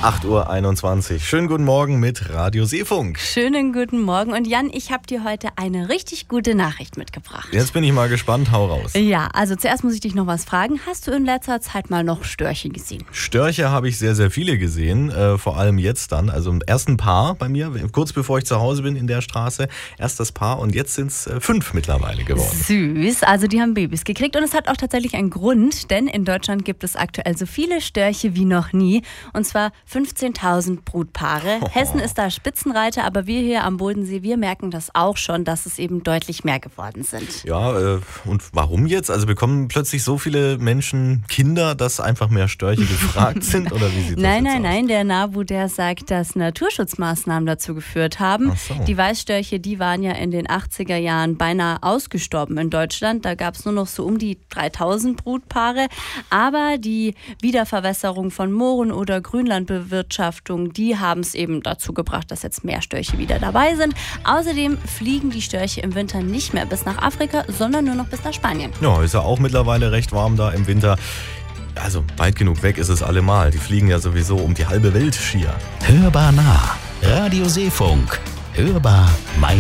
8:21 Uhr. Schönen guten Morgen mit Radio Seefunk. Schönen guten Morgen. Und Jan, ich habe dir heute eine richtig gute Nachricht mitgebracht. Jetzt bin ich mal gespannt, hau raus. Ja, also zuerst muss ich dich noch was fragen. Hast du in letzter Zeit mal noch Störche gesehen? Störche habe ich sehr, sehr viele gesehen, vor allem jetzt dann. Also erst ein Paar bei mir, kurz bevor ich zu Hause bin in der Straße. Erst das Paar und jetzt sind es 5 mittlerweile geworden. Süß, also die haben Babys gekriegt und es hat auch tatsächlich einen Grund, denn in Deutschland gibt es aktuell so viele Störche wie noch nie. Und zwar 15.000 Brutpaare. Hessen ist da Spitzenreiter, aber wir hier am Bodensee, wir merken das auch schon, dass es eben deutlich mehr geworden sind. Ja, und warum jetzt? Also bekommen plötzlich so viele Menschen Kinder, dass einfach mehr Störche gefragt sind? Oder wie sieht das jetzt aus? Nein, der NABU, der sagt, dass Naturschutzmaßnahmen dazu geführt haben. Ach so. Die Weißstörche, die waren ja in den 80er Jahren beinahe ausgestorben in Deutschland. Da gab es nur noch so um die 3.000 Brutpaare. Aber die Wiederverwässerung von Mooren oder Grünlandbewirtschaftung, die haben es eben dazu gebracht, dass jetzt mehr Störche wieder dabei sind. Außerdem fliegen die Störche im Winter nicht mehr bis nach Afrika, sondern nur noch bis nach Spanien. Ja, ist ja auch mittlerweile recht warm da im Winter. Also weit genug weg ist es allemal. Die fliegen ja sowieso um die halbe Welt schier. Hörbar nah. Radio Seefunk. Hörbar mein